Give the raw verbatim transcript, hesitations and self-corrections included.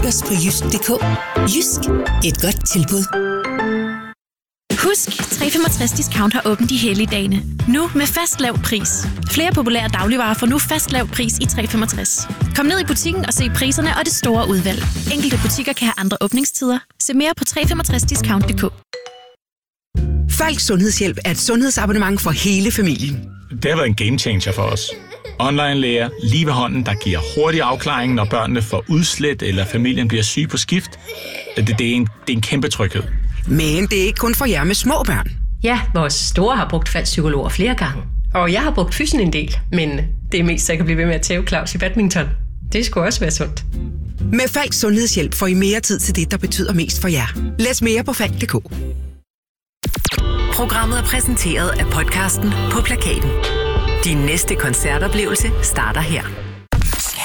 Øst på jysk punktum d k. Jysk. Et godt tilbud. Husk, tre femogtres Discount har åbent de hellige dage. Nu med fast lav pris. Flere populære dagligvarer får nu fast lav pris i tre femogtres. Kom ned i butikken og se priserne og det store udvalg. Enkelte butikker kan have andre åbningstider. Se mere på tre femogtres discount punktum d k. Falks Sundhedshjælp er et sundhedsabonnement for hele familien. Det har været en game changer for os. Online-læger lige ved hånden, der giver hurtig afklaring, når børnene får udslæt eller familien bliver syg på skift. Det, det, er, en, det er en kæmpe tryghed. Men det er ikke kun for jer med små børn. Ja, vores store har brugt Falks psykologer flere gange. Og jeg har brugt fysen en del, men det er mest, så jeg kan blive ved med at tæve Claus i badminton. Det skulle også være sundt. Med Falks Sundhedshjælp får I mere tid til det, der betyder mest for jer. Læs mere på falk punktum d k. Programmet er præsenteret af podcasten På Plakaten. Din næste koncertoplevelse starter her.